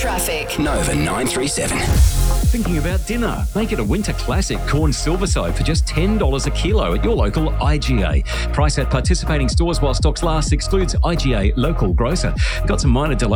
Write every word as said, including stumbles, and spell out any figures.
traffic. Nova nine three seven. Thinking about dinner? Make it a winter classic corn silverside for just ten dollars a kilo at your local I G A. Price at participating stores while stocks last excludes I G A local grocer. Got some minor delays